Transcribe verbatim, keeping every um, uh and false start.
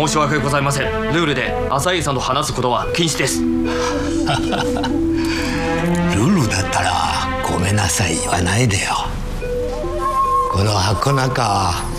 申し訳ございません。ルールで朝井さんと話すことは禁止です。 ルールだったらごめんなさい言わないでよ。この箱中